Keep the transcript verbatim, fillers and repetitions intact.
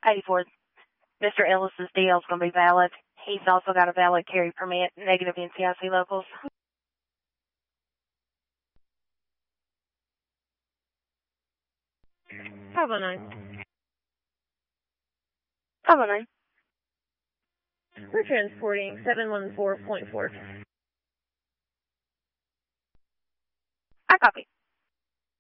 eighty-four. Mister Ellis's D L is going to be valid. He's also got a valid carry permit, negative N C I C locals. five oh nine. five oh nine. We're transporting seven one four point four. I copy.